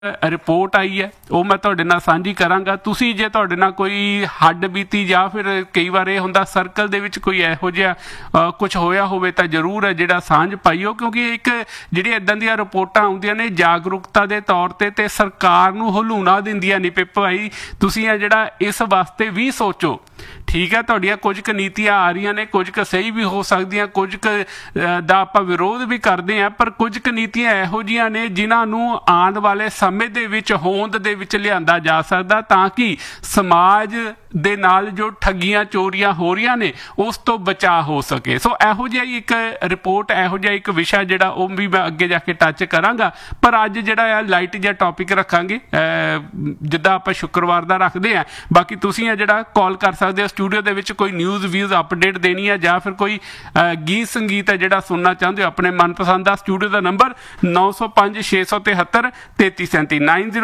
Report ਆਈ ਹੈ ਉਹ ਮੈਂ ਤੁਹਾਡੇ ਨਾਲ ਸਾਂਝੀ ਕਰਾਂਗਾ। ਤੁਸੀਂ ਜੇ ਤੁਹਾਡੇ ਨਾਲ ਕੋਈ ਹੱਡ ਬੀਤੀ ਜਾਂ ਫਿਰ ਕਈ ਵਾਰ ਇਹ ਹੁੰਦਾ ਸਰਕਲ ਦੇ ਵਿੱਚ ਕੋਈ ਇਹੋ ਜਿਹਾ ਕੁਛ ਹੋਇਆ ਹੋਵੇ ਤਾਂ ਜ਼ਰੂਰ ਹੈ ਜਿਹੜਾ ਸਾਂਝ ਪਾਈਓ, ਕਿਉਂਕਿ ਇੱਕ ਜਿਹੜੀ ਇੱਦਾਂ ਦੀਆਂ ਰਿਪੋਰਟਾਂ ਆਉਂਦੀਆਂ ਨੇ ਜਾਗਰੂਕਤਾ ਦੇ ਤੌਰ ਤੇ ਸਰਕਾਰ ਨੂੰ ਹਲੂਣਾ ਦਿੰਦੀਆਂ ਨਹੀਂ ਪੇ ਭਾਈ ਤੁਸੀਂ ਆ ਜਿਹੜਾ ਇਸ ਵਾਸਤੇ ਵੀ ਸੋਚੋ। ਠੀਕ ਹੈ, ਤੁਹਾਡੀਆਂ ਕੁਝ ਕੁ ਨੀਤੀਆਂ ਆ ਰਹੀਆਂ ਨੇ, ਕੁਝ ਕੁ ਸਹੀ ਵੀ ਹੋ ਸਕਦੀਆਂ, ਕੁਝ ਕੁ ਦਾ ਆਪਾਂ ਵਿਰੋਧ ਵੀ ਕਰਦੇ ਹਾਂ, ਪਰ ਕੁਝ ਕੁ ਨੀਤੀਆਂ ਇਹੋ ਜਿਹੀਆਂ ਨੇ ਜਿਨ੍ਹਾਂ ਨੂੰ ਆਉਣ ਵਾਲੇ ਸਮੇਂ ਦੇ ਵਿੱਚ ਹੋਂਦ ਦੇ ਵਿੱਚ ਲਿਆਂਦਾ ਜਾ ਸਕਦਾ ਤਾਂ ਕਿ ਸਮਾਜ ਦੇ ਨਾਲ ਜੋ ਠੱਗੀਆਂ ਚੋਰੀਆਂ ਹੋ ਰਹੀਆਂ ਨੇ ਉਸ ਤੋਂ ਬਚਾਅ ਹੋ ਸਕੇ। ਸੋ ਇਹੋ ਜਿਹਾ ਹੀ ਇੱਕ ਰਿਪੋਰਟ, ਇਹੋ ਜਿਹਾ ਇੱਕ ਵਿਸ਼ਾ ਜਿਹੜਾ ਉਹ ਵੀ ਮੈਂ ਅੱਗੇ ਜਾ ਕੇ ਟੱਚ ਕਰਾਂਗਾ। ਪਰ ਅੱਜ ਜਿਹੜਾ ਆ ਲਾਈਟ ਜਿਹਾ ਟੌਪਿਕ ਰੱਖਾਂਗੇ ਜਿੱਦਾਂ ਆਪਾਂ ਸ਼ੁੱਕਰਵਾਰ ਦਾ ਰੱਖਦੇ ਹਾਂ। ਬਾਕੀ ਤੁਸੀਂ ਆ ਜਿਹੜਾ ਕਾਲ ਕਰ ਸਕਦੇ ਹੋ ਸਟੂਡੀਓ ਦੇ ਵਿੱਚ, ਕੋਈ ਨਿਊਜ਼ ਵਿਊਜ਼ ਅਪਡੇਟ ਦੇਣੀ ਹੈ ਜਾਂ ਫਿਰ ਕੋਈ ਗੀਤ ਸੰਗੀਤ ਹੈ ਜਿਹੜਾ ਸੁਣਨਾ ਚਾਹੁੰਦੇ ਹੋ ਆਪਣੇ ਮਨਪਸੰਦ ਦਾ। ਸਟੂਡੀਓ ਦਾ ਨੰਬਰ 905 673 3337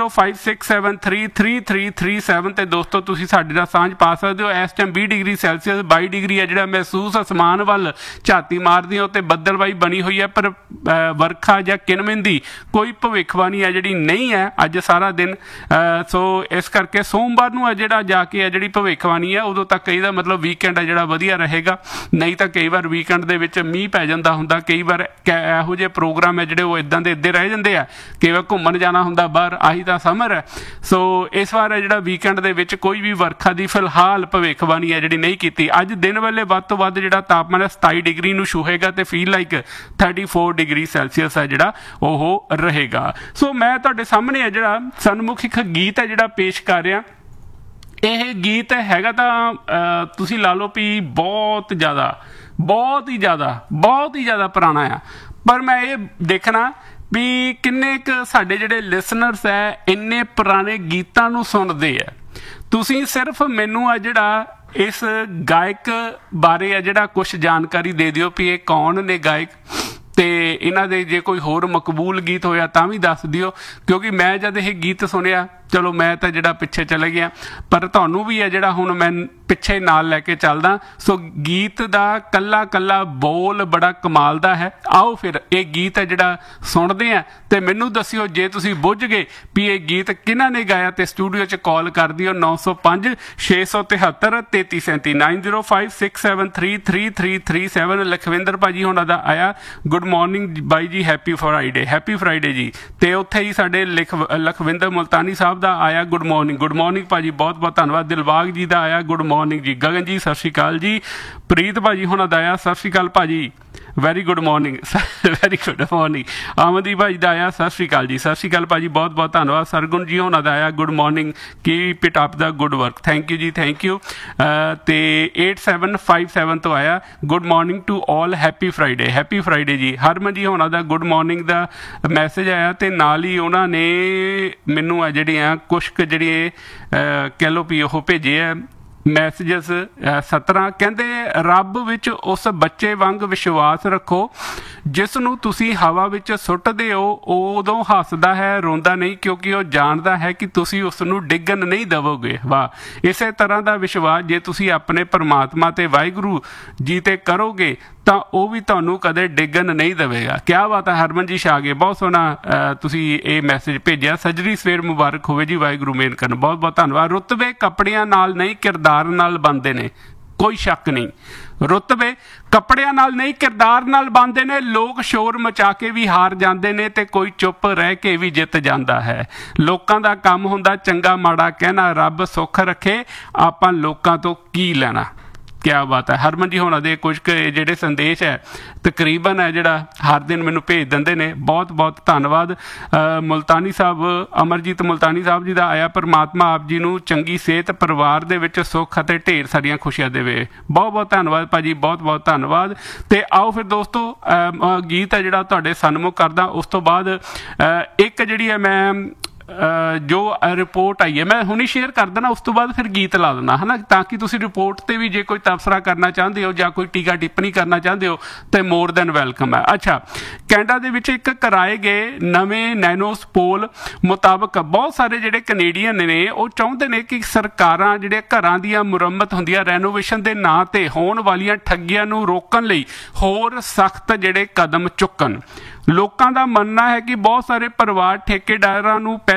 9056733337 ਤੇ ਦੋਸਤੋ ਤੁਸੀਂ ਸਾਡੇ ਨਾਲ ਸਾਂਝ ਪਾ ਸਕਦੇ ਹੋ। ਇਸ ਟਾਈਮ 20 ਡਿਗਰੀ ਸੈਲਸੀਅਸ 22 ਡਿਗਰੀ ਹੈ ਜਿਹੜਾ ਮਹਿਸੂਸ ਅਸਮਾਨ ਵੱਲ ਝਾਤੀ ਮਾਰਦੀ ਹੋ ਤੇ ਬੱਦਲਵਾਈ ਬਣੀ ਹੋਈ ਹੈ, ਪਰ ਵਰਖਾ ਜਾਂ ਕਿਨਮਿਨ ਦੀ ਕੋਈ ਭਵਿੱਖਬਾਣੀ ਹੈ ਜਿਹੜੀ ਨਹੀਂ ਹੈ ਅੱਜ ਸਾਰਾ ਦਿਨ। ਸੋ ਇਸ ਕਰਕੇ ਸੋਮਵਾਰ ਨੂੰ ਹੈ ਜਿਹੜਾ ਜਾ ਕੇ ਹੈ ਜਿਹੜੀ ਭਵਿੱਖਬਾਣੀ ਹੈ ਉਦੋਂ ਤੱਕ ਇਹਦਾ ਮਤਲਬ ਵੀਕਐਂਡ ਹੈ ਜਿਹੜਾ ਵਧੀਆ ਰਹੇਗਾ। ਨਹੀਂ ਤਾਂ ਕਈ ਵਾਰ ਵੀਕਐਂਡ ਦੇ ਵਿੱਚ ਮੀਂਹ ਪੈ ਜਾਂਦਾ ਹੁੰਦਾ, ਕਈ ਵਾਰ ਇਹੋ ਜਿਹੇ ਪ੍ਰੋਗਰਾਮ ਹੈ ਜਿਹੜੇ ਉਹ ਇੱਦਾਂ ਦੇ ਇੱਦਾਂ ਰਹਿ ਜਾਂਦੇ ਆ, ਕਈ ਵਾਰ ਘੁੰਮਣ ਜਾਣਾ ਹੁੰਦਾ ਬਾਹਰ, ਆਹੀ ਤਾਂ ਸਮਰ ਹੈ। ਸੋ ਇਸ ਵਾਰ ਹੈ ਜਿਹੜਾ ਵੀਕਐਂਡ ਦੇ ਵਿੱਚ ਕੋਈ ਵੀ ਵਰਖਾ ਦੀ ਫਿਲਹਾਲ ਭਵਿੱਖਬਾਣੀ ਹੈ ਜਿਹੜੀ ਨਹੀਂ ਕੀਤੀ। ਅੱਜ ਦਿਨ ਵੇਲੇ ਵੱਧ ਤੋਂ ਵੱਧ ਜਿਹੜਾ ਤਾਪਮਾਨ ਹੈ 27 ਡਿਗਰੀ ਨੂੰ ਛੂਹੇਗਾ ਤੇ ਫੀਲ ਲਾਈਕ 34 ਡਿਗਰੀ ਸੈਲਸੀਅਸ ਹੈ ਜਿਹੜਾ ਉਹ ਰਹੇਗਾ। ਸੋ ਮੈਂ ਤੁਹਾਡੇ ਸਾਹਮਣੇ ਹੈ ਜਿਹੜਾ ਸਨਮੁਖ ਇੱਕ ਗੀਤ ਹੈ ਜਿਹੜਾ ਪੇਸ਼ ਕਰ ਰਿਹਾ। ਇਹ ਗੀਤ ਹੈਗਾ ਤਾਂ ਤੁਸੀਂ ਲਾ ਲਓ ਵੀ ਬਹੁਤ ਹੀ ਜ਼ਿਆਦਾ ਪੁਰਾਣਾ ਆ, ਪਰ ਮੈਂ ਇਹ ਦੇਖਣਾ ਵੀ ਕਿੰਨੇ ਕੁ ਸਾਡੇ ਜਿਹੜੇ ਲਿਸਨਰਸ ਹੈ ਇੰਨੇ ਪੁਰਾਣੇ ਗੀਤਾਂ ਨੂੰ ਸੁਣਦੇ ਆ। ਤੁਸੀਂ ਸਿਰਫ ਮੈਨੂੰ ਆ ਜਿਹੜਾ ਇਸ ਗਾਇਕ ਬਾਰੇ ਆ ਜਿਹੜਾ ਕੁਛ ਜਾਣਕਾਰੀ ਦੇ ਦਿਓ ਵੀ ਇਹ ਕੌਣ ਨੇ ਗਾਇਕ, ਤੇ ਇਹਨਾਂ ਦੇ ਜੇ ਕੋਈ ਹੋਰ ਮਕਬੂਲ ਗੀਤ ਹੋਇਆ ਤਾਂ ਵੀ ਦੱਸ ਦਿਓ, ਕਿਉਂਕਿ ਮੈਂ ਜਦ ਇਹ ਗੀਤ ਸੁਣਿਆ ਚਲੋ ਮੈਂ ਤਾਂ ਜਿਹੜਾ ਪਿੱਛੇ ਚਲੇ ਗਿਆ, ਪਰ ਤੁਹਾਨੂੰ ਵੀ ਹੈ ਜਿਹੜਾ ਹੁਣ ਮੈਂ ਪਿੱਛੇ ਨਾਲ ਲੈ ਕੇ ਚੱਲਦਾ। ਸੋ ਗੀਤ ਦਾ ਕੱਲਾ ਬੋਲ ਬੜਾ ਕਮਾਲ ਦਾ ਹੈ। ਆਓ ਫਿਰ ਇਹ ਗੀਤ ਹੈ ਜਿਹੜਾ ਸੁਣਦੇ ਆ ਤੇ ਮੈਨੂੰ ਦੱਸਿਓ ਜੇ ਤੁਸੀਂ ਬੁੱਝ ਗਏ ਵੀ ਇਹ ਗੀਤ ਕਿਹਨਾਂ ਨੇ ਗਾਇਆ ਤੇ ਸਟੂਡੀਓ 'ਚ ਕਾਲ ਕਰ ਦਿਓ 905 673 3337 9056733337। ਲਖਵਿੰਦਰ ਭਾਜੀ ਹੋਣਾ ਦਾ ਆਇਆ ਗੁੱਡ ਮਾਰਨਿੰਗ ਬਾਈ ਜੀ, ਹੈਪੀ ਫਰਾਈਡੇ ਜੀ। ਤੇ ਉੱਥੇ ਹੀ ਸਾਡੇ ਲਖਵਿੰਦਰ ਮੁਲਤਾਨੀ ਸਾਹਿਬ ਦਾ ਆਇਆ ਗੁੱਡ ਮਾਰਨਿੰਗ ਭਾਜੀ, ਬਹੁਤ ਬਹੁਤ ਧੰਨਵਾਦ। ਦਿਲਬਾਗ ਜੀ ਦਾ ਆਇਆ ਗੁੱਡ ਮਾਰਨਿੰਗ ਜੀ। ਗਗਨ ਜੀ ਸਤਿ ਸ਼੍ਰੀ ਅਕਾਲ ਜੀ। ਪ੍ਰੀਤ ਭਾਜੀ ਹੋਣਾ ਦਾ ਆਇਆ ਸਤਿ ਸ਼੍ਰੀ ਅਕਾਲ ਭਾਜੀ, ਵੈਰੀ ਗੁੱਡ ਮਾਰਨਿੰਗ। ਅਮਨਦੀਪ ਭਾਜੀ ਦਾ ਆਇਆ ਸਤਿ ਸ਼੍ਰੀ ਅਕਾਲ ਜੀ, ਸਤਿ ਸ਼੍ਰੀ ਅਕਾਲ ਭਾਜੀ, ਬਹੁਤ ਬਹੁਤ ਧੰਨਵਾਦ। ਸਰਗੁਣ ਜੀ ਹੋਣਾ ਦਾ ਆਇਆ good morning, keep it up the good work, thank you ਜੀ, ਥੈਂਕ ਯੂ। ਤੇ 8757 ਤੋਂ ਆਇਆ good morning to all, happy Friday ਜੀ। ਹਰਮਨ ਜੀ ਹੋਣਾ ਦਾ ਗੁੱਡ ਮਾਰਨਿੰਗ ਦਾ ਮੈਸੇਜ ਆਇਆ ਤੇ ਨਾਲ ਹੀ ਉਹਨਾਂ ਨੇ ਮੈਨੂੰ ਆ ਜਿਹੜੀਆਂ ਕੁਛ ਕੁ ਜਿਹੜੇ ਕਹਿ ਲਓ ਵੀ ਉਹ ਭੇਜੇ ਆ ਮੈਸੇਜਸ 17। ਕਹਿੰਦੇ ਰੱਬ ਵਿੱਚ ਉਸ ਬੱਚੇ ਵਾਂਗ ਵਿਸ਼ਵਾਸ ਰੱਖੋ ਜਿਸ ਨੂੰ ਤੁਸੀਂ ਹਵਾ ਵਿੱਚ ਸੁੱਟਦੇ ਹੋ, ਉਦੋਂ ਹੱਸਦਾ ਹੈ ਰੋਂਦਾ ਨਹੀਂ, ਕਿਉਂਕਿ ਉਹ ਜਾਣਦਾ ਹੈ ਕਿ ਤੁਸੀਂ ਉਸ ਨੂੰ ਡਿੱਗਣ ਨਹੀਂ ਦੇਵੋਗੇ। ਵਾਹ, ਇਸੇ ਤਰ੍ਹਾਂ ਦਾ ਵਿਸ਼ਵਾਸ ਜੇ ਤੁਸੀਂ ਆਪਣੇ ਪਰਮਾਤਮਾ ਤੇ ਵਾਹਿਗੁਰੂ ਜੀ ਤੇ ਕਰੋਗੇ ਤਾਂ ਉਹ ਵੀ ਤੁਹਾਨੂੰ ਕਦੇ ਡਿੱਗਣ ਨਹੀਂ ਦੇਵੇਗਾ। ਕਿਆ ਬਾਤ ਹੈ ਹਰਮਨ ਜੀ ਸ਼ਾਗੇ, ਬਹੁਤ ਸੋਹਣਾ ਤੁਸੀਂ ਇਹ ਮੈਸੇਜ ਭੇਜਿਆ। ਸੱਜਰੀ ਸਵੇਰ ਮੁਬਾਰਕ ਹੋਵੇ ਜੀ, ਵਾਹਿਗੁਰੂ ਮਿਹਰ ਕਰਨ, ਬਹੁਤ ਬਹੁਤ ਧੰਨਵਾਦ। ਰੁਤਬੇ ਕੱਪੜਿਆਂ ਨਾਲ ਨਹੀਂ ਕਿਰਦਾਰ ਨਾਲ ਬਣਦੇ ਨੇ, ਕੋਈ ਸ਼ੱਕ ਨਹੀਂ। ਰੁਤਬੇ ਕੱਪੜਿਆਂ ਨਾਲ ਨਹੀਂ ਕਿਰਦਾਰ ਨਾਲ ਬਣਦੇ ਨੇ। ਲੋਕ ਸ਼ੋਰ ਮਚਾ ਕੇ ਵੀ ਹਾਰ ਜਾਂਦੇ ਨੇ ਤੇ ਕੋਈ ਚੁੱਪ ਰਹਿ ਕੇ ਵੀ ਜਿੱਤ ਜਾਂਦਾ ਹੈ। ਲੋਕਾਂ ਦਾ ਕੰਮ ਹੁੰਦਾ ਚੰਗਾ ਮਾੜਾ ਕਹਿਣਾ, ਰੱਬ ਸੁੱਖ ਰੱਖੇ ਆਪਾਂ ਲੋਕਾਂ ਤੋਂ ਕੀ ਲੈਣਾ। ਕਿਆ ਬਾਤ ਹੈ। ਹਰਮਨ ਜੀ ਹੋਣਾ ਦੇ ਕੁਝ ਕੁ ਜਿਹੜੇ ਸੰਦੇਸ਼ ਹੈ ਤਕਰੀਬਨ ਹੈ ਜਿਹੜਾ ਹਰ ਦਿਨ ਮੈਨੂੰ ਭੇਜ ਦਿੰਦੇ ਨੇ, ਬਹੁਤ ਬਹੁਤ ਧੰਨਵਾਦ। ਮੁਲਤਾਨੀ ਸਾਹਿਬ, ਅਮਰਜੀਤ ਮੁਲਤਾਨੀ ਸਾਹਿਬ ਜੀ ਦਾ ਆਇਆ ਪਰਮਾਤਮਾ ਆਪ ਜੀ ਨੂੰ ਚੰਗੀ ਸਿਹਤ, ਪਰਿਵਾਰ ਦੇ ਵਿੱਚ ਸੁੱਖ ਅਤੇ ਢੇਰ ਸਾਰੀਆਂ ਖੁਸ਼ੀਆਂ ਦੇਵੇ। ਬਹੁਤ ਬਹੁਤ ਧੰਨਵਾਦ ਭਾਜੀ, ਬਹੁਤ ਬਹੁਤ ਧੰਨਵਾਦ। ਤੇ ਆਓ ਫਿਰ ਦੋਸਤੋ ਗੀਤ ਹੈ ਜਿਹੜਾ ਤੁਹਾਡੇ ਸਨਮੁਖ ਕਰਦਾ। ਉਸ ਤੋਂ ਬਾਅਦ ਇੱਕ ਜਿਹੜੀ ਹੈ ਮੈਂ ਜੋ ਰਿਪੋਰਟ ਆਈ ਹੈ ਮੈਂ ਹੁਣੀ ਸ਼ੇਅਰ ਕਰ ਦੇਣਾ, ਉਸ ਤੋਂ ਬਾਅਦ ਫਿਰ ਗੀਤ ਲਾ ਦੇਣਾ ਹੈ ਨਾ, ਤਾਂ ਕਿ ਤੁਸੀਂ ਰਿਪੋਰਟ 'ਤੇ ਵੀ ਜੇ ਕੋਈ ਤਬਸਰਾ ਕਰਨਾ ਚਾਹੁੰਦੇ ਹੋ ਜਾਂ ਕੋਈ ਟੀਕਾ ਟਿੱਪਣੀ ਕਰਨਾ ਚਾਹੁੰਦੇ ਹੋ ਤਾਂ ਮੋਰ ਦੈਨ ਵੈਲਕਮ ਹੈ। ਅੱਛਾ, ਕੈਨੇਡਾ ਦੇ ਵਿੱਚ ਇੱਕ ਕਰਾਏ ਗਏ ਨਵੇਂ ਨੈਨੋਸ ਪੋਲ ਮੁਤਾਬਕ ਬਹੁਤ ਸਾਰੇ ਜਿਹੜੇ ਕੈਨੇਡੀਅਨ ਨੇ ਉਹ ਚਾਹੁੰਦੇ ਨੇ ਕਿ ਸਰਕਾਰਾਂ ਜਿਹੜੇ ਘਰਾਂ ਦੀਆਂ ਮੁਰੰਮਤ ਹੁੰਦੀਆਂ ਰੈਨੋਵੇਸ਼ਨ ਦੇ ਨਾਂ 'ਤੇ ਹੋਣ ਵਾਲੀਆਂ ਠੱਗੀਆਂ ਨੂੰ ਰੋਕਣ ਲਈ ਹੋਰ ਸਖਤ ਜਿਹੜੇ ਕਦਮ ਚੁੱਕਣ। ਲੋਕਾਂ ਦਾ ਮੰਨਣਾ ਹੈ ਕਿ ਬਹੁਤ ਸਾਰੇ ਪਰਿਵਾਰ ਠੇਕੇਦਾਰਾਂ ਨੂੰ